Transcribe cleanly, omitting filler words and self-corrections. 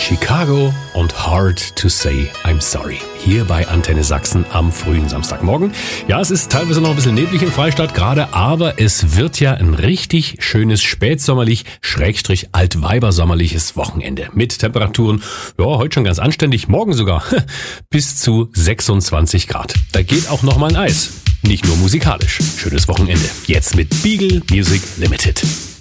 Chicago und Hard to Say I'm Sorry. Hier bei Antenne Sachsen am frühen Samstagmorgen. Ja, es ist teilweise noch ein bisschen neblig in Freistadt gerade, aber es wird ja ein richtig schönes spätsommerlich-altweibersommerliches Wochenende. Mit Temperaturen, ja, heute schon ganz anständig, morgen sogar bis zu 26 Grad. Da geht auch noch mal ein Eis. Nicht nur musikalisch. Schönes Wochenende. Jetzt mit Beagle Music Limited.